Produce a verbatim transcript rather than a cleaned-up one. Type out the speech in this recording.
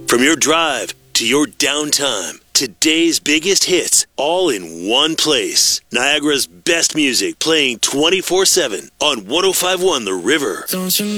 From your drive to your downtime, today's biggest hits, all in one place. Niagara's best music playing twenty-four seven on one oh five point one The River. Don't you